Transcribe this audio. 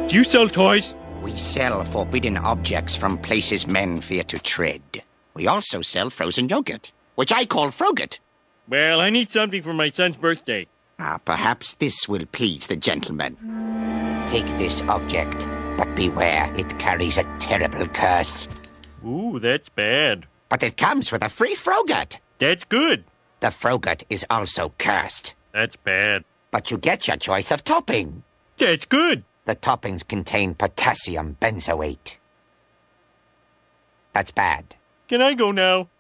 Do you sell toys? We sell forbidden objects from places men fear to tread. We also sell frozen yogurt, which I call Frogut. Well, I need something for my son's birthday. Perhaps this will please the gentleman. Take this object, but beware, it carries a terrible curse. Ooh, that's bad. But it comes with a free Frogut. That's good. The Frogut is also cursed. That's bad. But you get your choice of topping. That's good. The toppings contain potassium benzoate. That's bad. Can I go now?